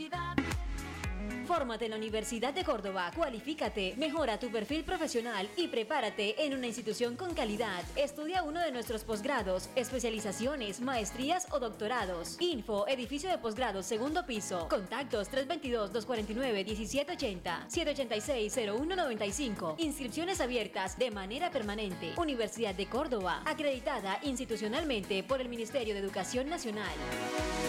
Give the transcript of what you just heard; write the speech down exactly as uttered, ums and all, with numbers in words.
universidad. Fórmate en la Universidad de Córdoba, cualifícate, mejora tu perfil profesional y prepárate en una institución con calidad. Estudia uno de nuestros posgrados, especializaciones, maestrías o doctorados. Info, edificio de posgrados, segundo piso. Contactos tres dos dos, dos cuatro nueve, uno siete ocho cero, siete ocho seis, cero uno nueve cinco. Inscripciones abiertas de manera permanente. Universidad de Córdoba, acreditada institucionalmente por el Ministerio de Educación Nacional.